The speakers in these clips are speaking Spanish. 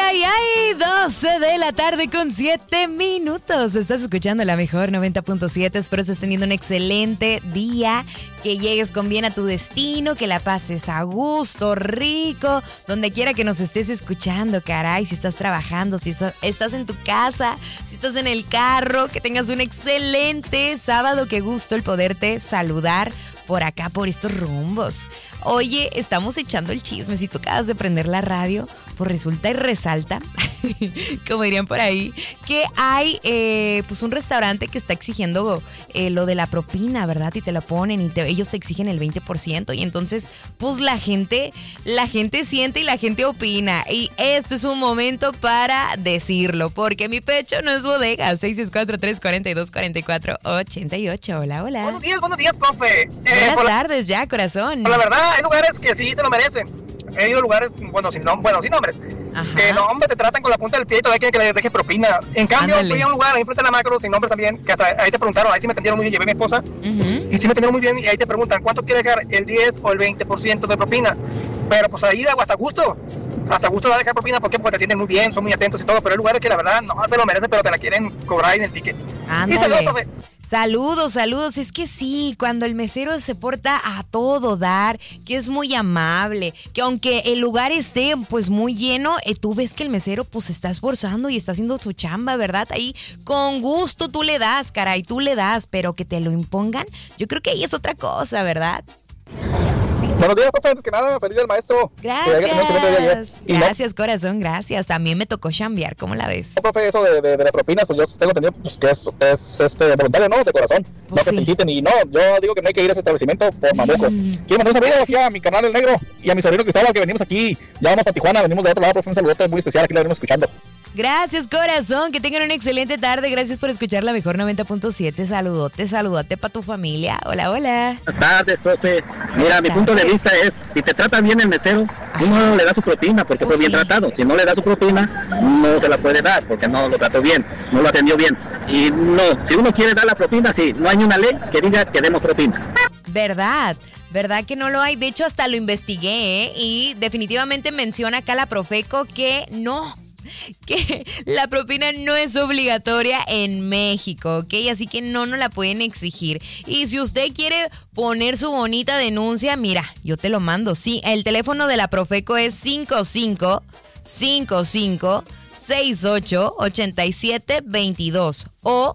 ay, ay, 12 de la tarde con 7 minutos. Estás escuchando la mejor 90.7. Espero estés teniendo un excelente día, que llegues con bien a tu destino, que la pases a gusto, rico, donde quiera que nos estés escuchando, caray. Si estás trabajando, si estás en tu casa, si estás en el carro, que tengas un excelente sábado. Qué gusto el poderte saludar por acá, por estos rumbos. Oye, estamos echando el chisme. Si tú acabas de prender la radio, pues resulta y resalta, como dirían por ahí, que hay pues un restaurante que está exigiendo lo de la propina, ¿verdad? Y te la ponen y ellos te exigen el 20%. Y entonces, pues la gente siente y la gente opina. Y este es un momento para decirlo, porque mi pecho no es bodega. 664-342-4488. Hola, hola. Buenos días, profe. Buenas tardes ya, corazón. La verdad, hay lugares que sí se lo merecen. He ido a lugares, sin nombres. Ajá. Que los hombres te tratan con la punta del pie y todavía quieren que les dejes propina. En cambio, Ándale. fui a un lugar ahí frente a la Macro, sin nombres también, que hasta ahí te preguntaron, ahí sí me atendieron muy bien, llevé a mi esposa, y sí me atendieron muy bien, y ahí te preguntan, ¿cuánto quieres dejar? ¿El 10 o el 20% de propina? Pero pues ahí hasta gusto va a dejar propina. ¿Por qué? Porque te atienden muy bien, son muy atentos y todo, pero hay lugares que la verdad no se lo merecen, pero te la quieren cobrar en el ticket. Ándale. Y saludos, profe. Saludos. Es que sí, cuando el mesero se porta a todo dar, que es muy amable, que aunque el lugar esté pues muy lleno, tú ves que el mesero pues se está esforzando y está haciendo su chamba, ¿verdad? Ahí con gusto tú le das, caray, tú le das, pero que te lo impongan, yo creo que ahí es otra cosa, ¿verdad? Buenos días, profe, antes que nada, feliz día al maestro. Gracias, corazón, gracias. También me tocó chambear, ¿cómo la ves? No, profe, eso de las propinas, pues yo tengo entendido pues, que es voluntario, ¿no? De corazón. Pues No que sí. te inciten y no, yo digo que no hay que ir a ese establecimiento por mamucos. Quiero mandar un saludo aquí a mi canal El Negro y a mi sobrino Cristóbal, que venimos aquí, ya vamos para Tijuana, venimos de otro lado, profe, un saludote muy especial, aquí lo venimos escuchando. Gracias, corazón, que tengan una excelente tarde. Gracias por escuchar la mejor 90.7. Saludote para tu familia. Hola. Buenas tardes, profe. Mira, Buenas mi punto de tardes. vista es, si te trata bien el mesero, uno le da su propina porque Pues fue bien sí. tratado. Si no le da su propina, no se la puede dar porque no lo trató bien, no lo atendió bien. Y no, si uno quiere dar la propina, sí, no hay una ley que diga que demos propina. ¿Verdad que no lo hay? De hecho, hasta lo investigué, ¿eh? Y definitivamente menciona acá la Profeco que no, que la propina no es obligatoria en México, ¿ok? Así que no nos la pueden exigir. Y si usted quiere poner su bonita denuncia, mira, yo te lo mando. Sí, el teléfono de la Profeco es 5568-8722 o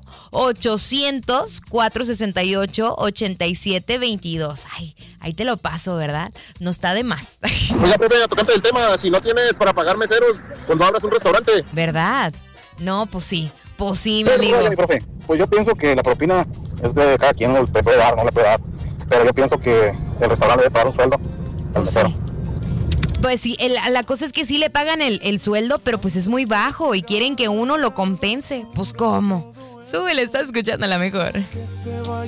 800-468-8722. Ay, ahí te lo paso, ¿verdad? No está de más. Oiga, profe, a tocante del tema, si no tienes para pagar meseros, cuando abras un restaurante. ¿Verdad? No, pues sí, mi Pero, amigo. oiga, mi profe, pues yo pienso que la propina es de cada quien, le puede dar, no le puede dar. Pero yo pienso que el restaurante debe pagar un sueldo al Pues sí. mesero. Pues sí, la cosa es que sí le pagan el sueldo, pero pues es muy bajo y quieren que uno lo compense. Pues ¿cómo? Súbele, estás escuchando la mejor.